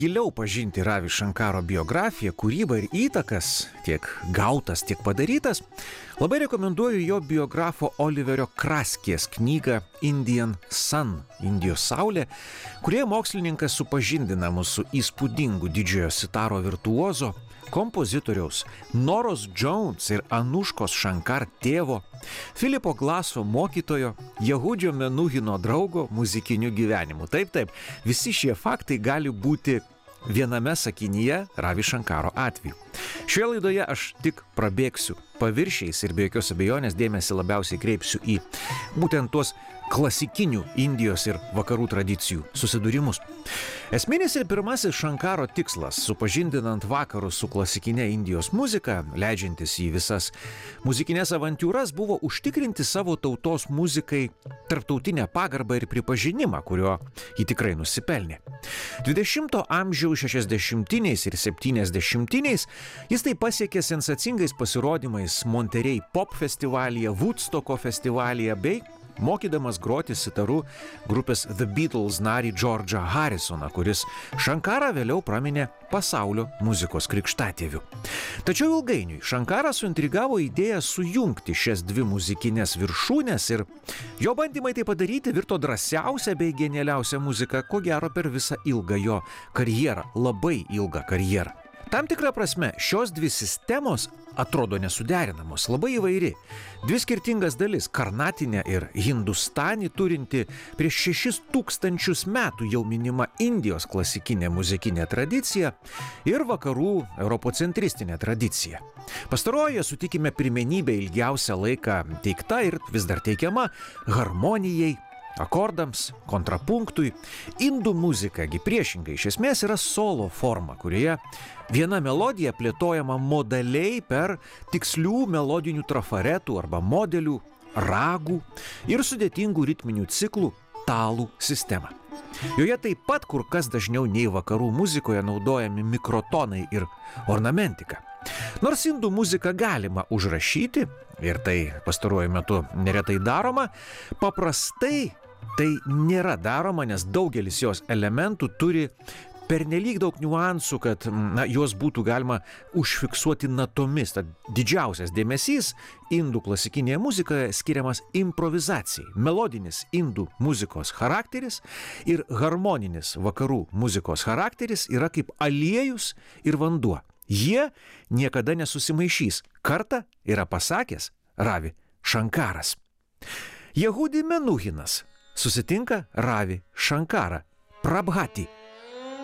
Giliau pažinti Ravi Shankaro biografiją, kūrybą ir įtakas, tiek gautas, tiek padarytas, labai rekomenduoju jo biografo Oliverio Kraskės knygą Indian Sun, Indijos saulė, kurioje mokslininkas supažindina mus su įspūdingu didžiojo sitaro virtuozo, kompozitoriaus Noros Jones ir Anuškos Shankar tėvo, Filipo Glaso mokytojo, Jehudžio Menuhino draugo muzikiniu gyvenimu. Taip, visi šie faktai gali būti viename sakinyje Ravi Shankaro atveju. Šioje laidoje aš tik prabėgsiu paviršiais ir be jokios abejonės dėmesį labiausiai kreipsiu į būtent tuos klasikinių Indijos ir vakarų tradicijų susidūrimus. Esminis ir pirmasis Shankaro tikslas, supažindinant vakarus su klasikinė Indijos muzika, leidžiantis į visas muzikinės avantiūras, buvo užtikrinti savo tautos muzikai tarptautinę pagarbą ir pripažinimą, kurio ji tikrai nusipelnė. 20-ojo amžiaus 60-iniais ir 70-iniais jis tai pasiekė sensacingais pasirodymais Monterey Pop festivalyje, Woodstocko festivalyje bei mokydamas groti sitaru grupės The Beatles narį George'ą Harrisoną, kuris Shankarą vėliau praminė pasaulio muzikos krikštatėviu. Tačiau ilgainiui Shankarą suintrigavo idėja sujungti šias dvi muzikinės viršūnės ir jo bandymai tai padaryti virto drąsiausia bei genialiausia muzika, ko gero per visą ilgą jo karjerą, labai ilgą karjerą. Tam tikrą prasme, šios dvi sistemos atrodo nesuderinamos, labai įvairi. Dvi skirtingas dalis – karnatinė ir hindustanį turinti prieš 6000 metų jau minima Indijos klasikinė muzikinė tradicija ir vakarų europocentristinė tradicija. Pastarojoje sutikime pirmenybę ilgiausią laiką teikta ir vis dar teikiama harmonijai, akordams, kontrapunktui. Indų muzika, gi priešingai, iš esmės yra solo forma, kurioje viena melodija plėtojama modaliai per tikslių melodinių trafaretų arba modelių, ragų ir sudėtingų ritminių ciklų talų sistemą. Joje taip pat kur kas dažniau nei vakarų muzikoje naudojami mikrotonai ir ornamentika. Nors indų muziką galima užrašyti, ir tai pastaruoju metu neretai daroma, paprastai tai nėra daroma, nes daugelis jos elementų turi pernelyg daug niuansų, kad juos būtų galima užfiksuoti natomis. Tad didžiausias dėmesys indų klasikinėje muzikoje skiriamas improvizacijai. Melodinis indų muzikos charakteris ir harmoninis vakarų muzikos charakteris yra kaip aliejus ir vanduo. Jie niekada nesusimaišys. Kartą yra pasakęs Ravi Shankaras. Jehudi Menuhinas susitinka Ravi Shankarą Prabhati